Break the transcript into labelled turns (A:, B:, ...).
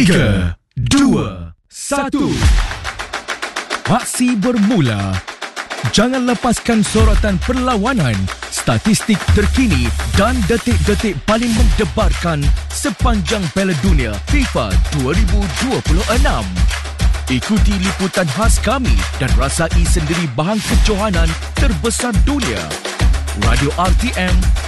A: 3, 2, 1. Aksi bermula. Jangan lepaskan sorotan perlawanan, statistik terkini dan detik-detik paling mendebarkan sepanjang Piala Dunia FIFA 2026. Ikuti liputan khas kami dan rasai sendiri bahang kejohanan terbesar dunia. Radio RTM